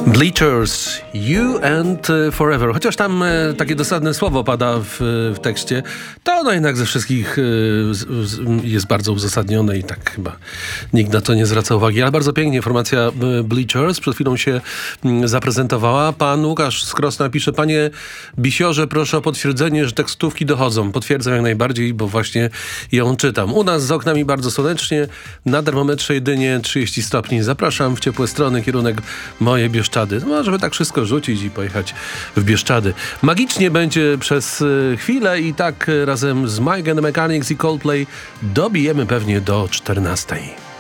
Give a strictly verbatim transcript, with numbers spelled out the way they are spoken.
Bleachers, You and Forever. Chociaż tam e, takie dosadne słowo pada w, w tekście, to ono jednak ze wszystkich e, z, z, jest bardzo uzasadnione i tak chyba nikt na to nie zwraca uwagi. Ale bardzo pięknie formacja e, Bleachers przed chwilą się m, zaprezentowała. Pan Łukasz z Krosna pisze: panie Bisiorze, proszę o potwierdzenie, że tekstówki dochodzą. Potwierdzam jak najbardziej, bo właśnie ją czytam. U nas z oknami bardzo słonecznie, na termometrze jedynie trzydzieści stopni. Zapraszam w ciepłe strony, kierunek moje Bieszczady. No, żeby tak wszystko rzucić i pojechać w Bieszczady. Magicznie będzie przez y, chwilę i tak y, razem z Mike and the Mechanics i Coldplay dobijemy pewnie do czternastej.